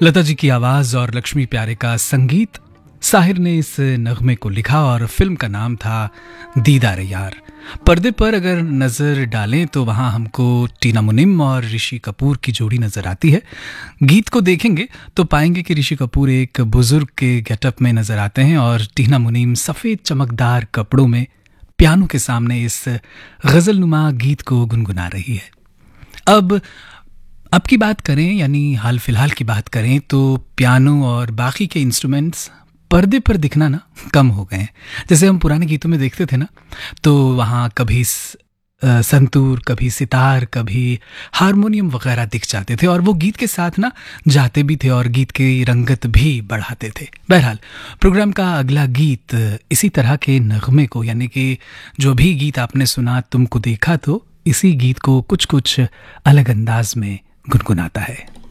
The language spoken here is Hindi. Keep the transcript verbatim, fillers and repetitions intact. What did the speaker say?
लता जी की आवाज और लक्ष्मी प्यारे का संगीत। साहिर ने इस नगमे को लिखा और फिल्म का नाम था दीदार यार। पर्दे पर अगर नजर डालें तो वहां हमको टीना मुनिम और ऋषि कपूर की जोड़ी नजर आती है। गीत को देखेंगे तो पाएंगे कि ऋषि कपूर एक बुजुर्ग के गेटअप में नजर आते हैं और टीना मुनिम सफेद चमकदार कपड़ों में पियानो के सामने इस गजलनुमा गीत को गुनगुना रही है। अब अब की बात करें, यानी हाल फिलहाल की बात करें, तो पियानो और बाकी के इंस्ट्रूमेंट्स पर्दे पर दिखना ना कम हो गए हैं। जैसे हम पुराने गीतों में देखते थे ना, तो वहाँ कभी संतूर, कभी सितार, कभी हारमोनियम वगैरह दिख जाते थे और वो गीत के साथ ना जाते भी थे और गीत की रंगत भी बढ़ाते थे। बहरहाल प्रोग्राम का अगला गीत इसी तरह के नगमे को, यानी कि जो भी गीत आपने सुना तुमको देखा, तो इसी गीत को कुछ कुछ अलग अंदाज में गुनगुनाता है।